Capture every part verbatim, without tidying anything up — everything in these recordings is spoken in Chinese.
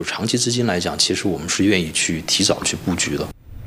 长期资金来讲，其实我们是愿意去提早去布局的。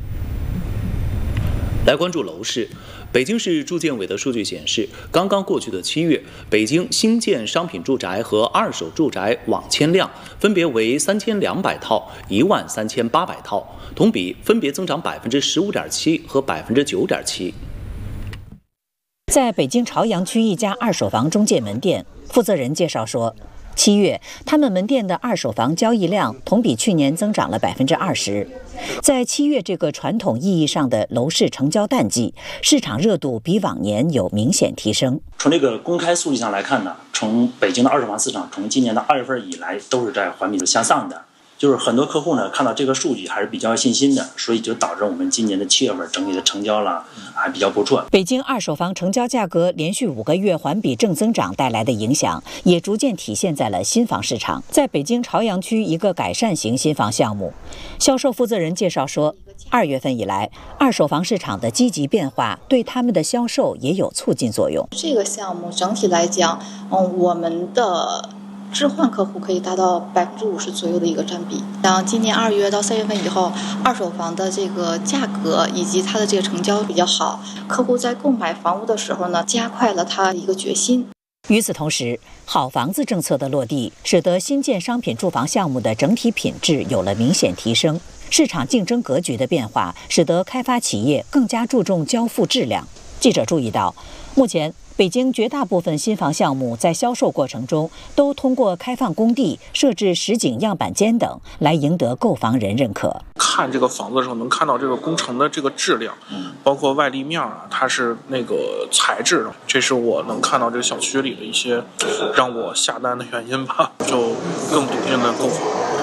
来关注楼市。北京市住建委的数据显示，刚刚过去的七月，北京新建商品住宅和二手住宅网签量分别为三千两百套、一万三千八百套，同比分别增长百分之十五点七和百分之九点七。 在北京朝阳区一家二手房中介门店，负责人介绍说，七月他们门店的二手房交易量同比去年增长了百分之二十。在七月这个传统意义上的楼市成交淡季，市场热度比往年有明显提升。 从这个公开数据上来看呢，从北京的二手房市场从今年的二月份以来都是在环比向上的。就是很多客户呢看到这个数据还是比较有信心的，所以就导致我们今年的七月份整体的成交了还比较不错。 北京二手房成交价格连续五个月环比正增长带来的影响，也逐渐体现在了新房市场。在北京朝阳区一个改善型新房项目，销售负责人介绍说，二月份以来，二手房市场的积极变化对他们的销售也有促进作用。 这个项目整体来讲，嗯，我们的置换客户可以达到百分之五十左右的一个占比。像今年二月到三月份以后，二手房的这个价格以及它的这个成交比较好，客户在购买房屋的时候呢，加快了他一个决心。 与此同时，好房子政策的落地，使得新建商品住房项目的整体品质有了明显提升。市场竞争格局的变化，使得开发企业更加注重交付质量。记者注意到，目前北京绝大部分新房项目在销售过程中都通过开放工地、设置实景样板间等来赢得购房人认可。 看这个房子的时候，能看到这个工程的这个质量，包括外立面啊，它是那个材质的，这是我能看到这个小区里的一些让我下单的原因吧，就更笃定的购房。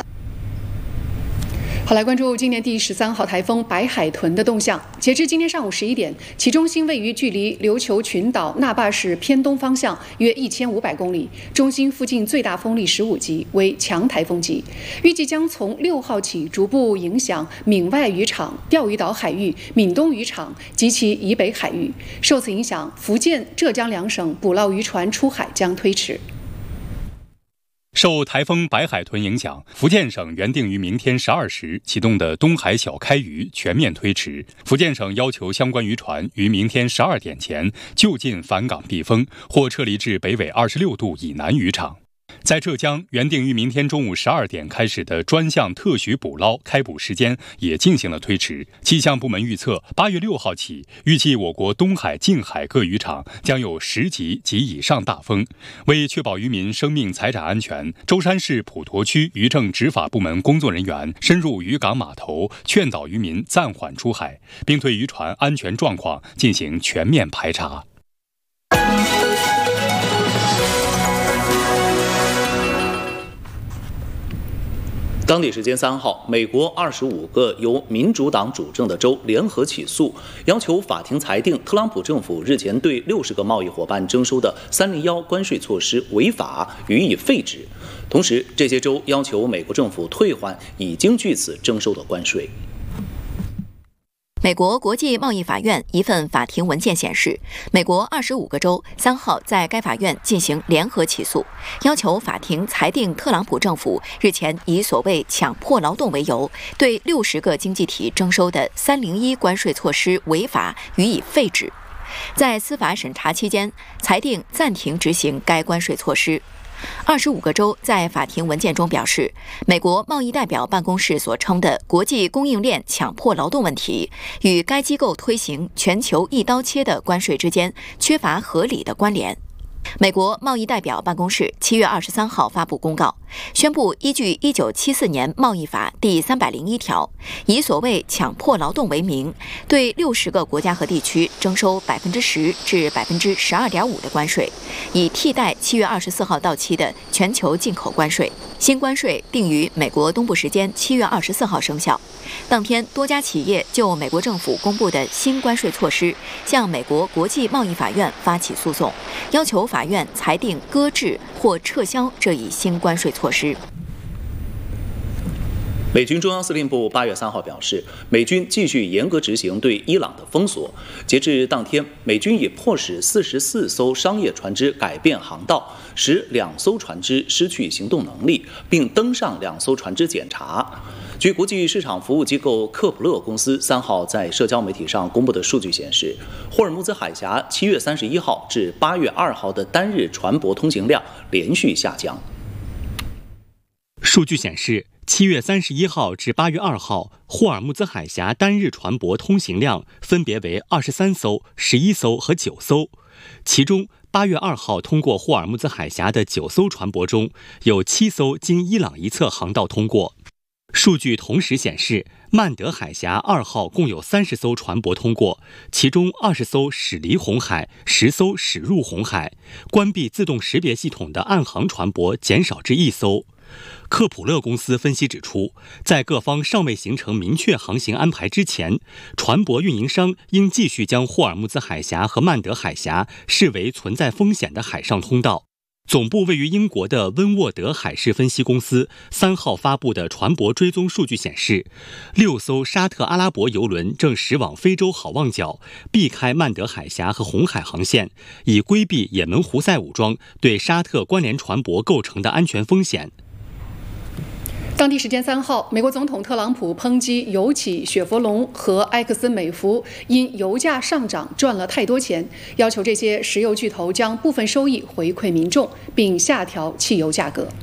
好，来关注今年第十三号台风白海豚的动向。截至今天上午十一点，其中心位于距离琉球群岛那霸市偏东方向约一千五百公里，中心附近最大风力十五级，为强台风级。预计将从六号起逐步影响闽外渔场、钓鱼岛海域、闽东渔场及其以北海域。受此影响，福建、浙江两省捕捞渔船出海将推迟。 受台风白海豚影响，福建省原定于明天十二时启动的东海小开渔全面推迟。福建省要求相关渔船于明天十二点前就近返港避风，或撤离至北纬二十六度以南渔场。在浙江，原定于明天中午十二点开始的专项特许捕捞开捕时间也进行了推迟。气象部门预测，八月六号起，预计我国东海、近海各渔场将有十级及以上大风。为确保渔民生命财产安全，舟山市普陀区渔政执法部门工作人员深入渔港码头，劝导渔民暂缓出海，并对渔船安全状况进行全面排查。 当地时间三号，美国二十五个由民主党主政的州联合起诉，要求法庭裁定特朗普政府日前对六十个贸易伙伴征收的三零一关税措施违法，予以废止。同时，这些州要求美国政府退还已经据此征收的关税。 美国国际贸易法院一份法庭文件显示，美国二十五个州三号在该法院进行联合起诉，要求法庭裁定特朗普政府日前以所谓强迫劳动为由，对六十个经济体征收的三零一关税措施违法，予以废止。在司法审查期间，裁定暂停执行该关税措施。二十五个州在法庭文件中表示，美国贸易代表办公室所称的国际供应链强迫劳动问题，与该机构推行全球一刀切的关税之间缺乏合理的关联。美国贸易代表办公室七月二十三号发布公告，宣布依据一九七四年贸易法第三百零一条，以所谓强迫劳动为名，对六十个国家和地区征收百分之十至百分之十二点五的关税，以替代七月二十四号到期的全球进口关税。新关税定于美国东部时间七月二十四号生效。当天，多家企业就美国政府公布的新关税措施，向美国国际贸易法院发起诉讼，要求法院裁定搁置或撤销这一新关税措施。 美军中央司令部八月三号表示，美军继续严格执行对伊朗的封锁。截至当天，美军已迫使四十四艘商业船只改变航道，使两艘船只失去行动能力，并登上两艘船只检查。据国际市场服务机构克普勒公司三号在社交媒体上公布的数据显示，霍尔木兹海峡七月三十一号至八月二号的单日船舶通行量连续下降。 数据显示，七月三十一号至八月二号，霍尔木兹海峡单日船舶通行量分别为二十三艘、十一艘和九艘。其中，八月二号通过霍尔木兹海峡的九艘船舶中，有七艘经伊朗一侧航道通过。数据同时显示，曼德海峡二号共有三十艘船舶通过，其中二十艘驶离红海，十艘驶入红海。关闭自动识别系统的岸航船舶减少至一艘。克普勒公司分析指出，在各方尚未形成明确航行安排之前，船舶运营商应继续将霍尔木兹海峡和曼德海峡视为存在风险的海上通道。总部位于英国的温沃德海事分析公司三号发布的船舶追踪数据显示，六艘沙特阿拉伯油轮正驶往非洲好望角，避开曼德海峡和红海航线，以规避也门胡塞武装对沙特关联船舶构成的安全风险。 当地时间三号，美国总统特朗普抨击油企雪佛龙和埃克森美孚因油价上涨赚了太多钱，要求这些石油巨头将部分收益回馈民众，并下调汽油价格。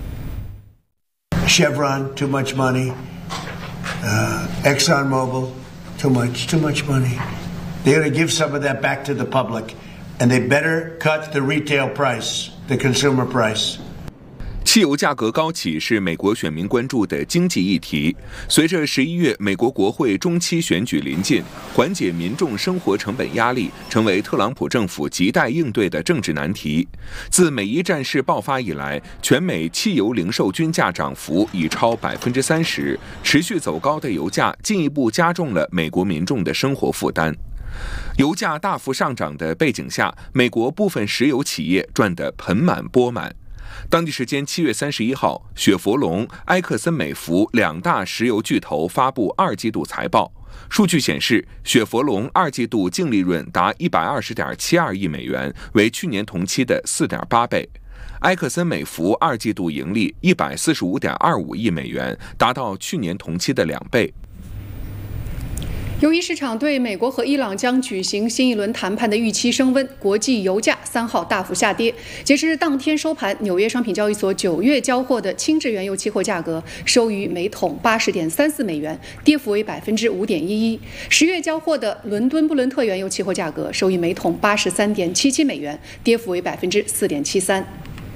Chevron, too much money. Uh, ExxonMobil, too much, too much money. They got to give some of that back to the public, and they better cut the retail price, the consumer price. 汽油价格高企是美国选民关注的经济议题。随着十一月美国国会中期选举临近，缓解民众生活成本压力成为特朗普政府亟待应对的政治难题。自美伊战事爆发以来，全美汽油零售均价涨幅已超百分之三十，持续走高的油价进一步加重了美国民众的生活负担。油价大幅上涨的背景下，美国部分石油企业赚得盆满钵满。当地时间七月三十一号，雪佛龙、埃克森美孚两大石油巨头发布二季度财报。数据显示，雪佛龙二季度净利润达一百二十点七二亿美元，为去年同期的四点八倍。埃克森美孚二季度盈利一百四十五点二五亿美元，达到去年同期的两倍。 由于市场对美国和伊朗将举行新一轮谈判的预期升温，国际油价三号大幅下跌。截至当天收盘，纽约商品交易所九月交货的轻质原油期货价格收于每桶八十点三四美元，跌幅为百分之五点一一。十月交货的伦敦布伦特原油期货价格收于每桶八十三点七七美元，跌幅为百分之四点七三。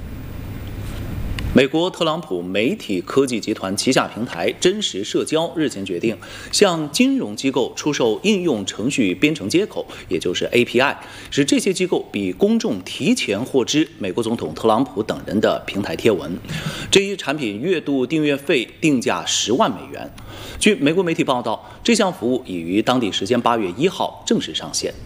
美国特朗普媒体科技集团旗下平台真实社交日前决定向金融机构出售应用程序编程接口，也就是 A P I， 使这些机构比公众提前获知美国总统特朗普等人的平台贴文。这一产品月度订阅费定价十万美元。据美国媒体报道，这项服务已于当地时间八月一号正式上线。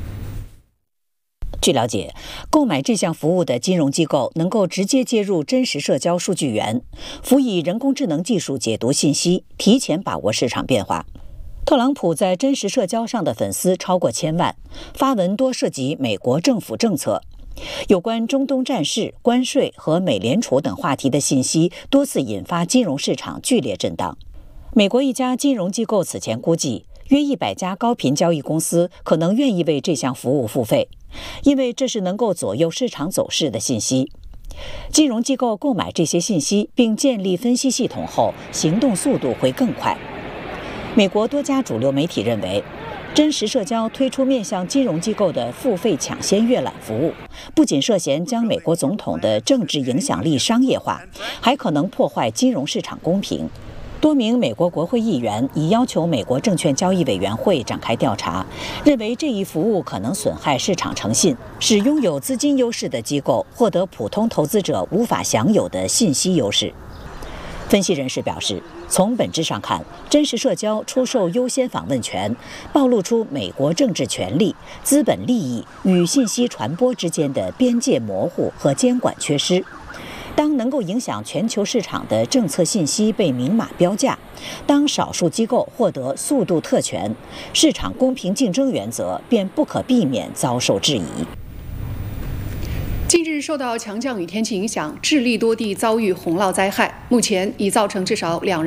据了解，购买这项服务的金融机构能够直接接入真实社交数据源，辅以人工智能技术解读信息，提前把握市场变化。特朗普在真实社交上的粉丝超过千万，发文多涉及美国政府政策。有关中东战事、关税和美联储等话题的信息多次引发金融市场剧烈震荡。美国一家金融机构此前估计，约一百家高频交易公司可能愿意为这项服务付费，因为这是能够左右市场走势的信息。金融机构购买这些信息并建立分析系统后，行动速度会更快。美国多家主流媒体认为，真实社交推出面向金融机构的付费抢先阅览服务，不仅涉嫌将美国总统的政治影响力商业化，还可能破坏金融市场公平。多名美国国会议员已要求美国证券交易委员会展开调查，认为这一服务可能损害市场诚信，使拥有资金优势的机构获得普通投资者无法享有的信息优势。分析人士表示，从本质上看，真实社交出售优先访问权，暴露出美国政治权力、资本利益与信息传播之间的边界模糊和监管缺失。 当能够影响全球市场的政策信息被明码标价，当少数机构获得速度特权，市场公平竞争原则便不可避免遭受质疑。 近日受到强降雨天气影响，智利多地遭遇洪涝灾害，目前已造成至少两人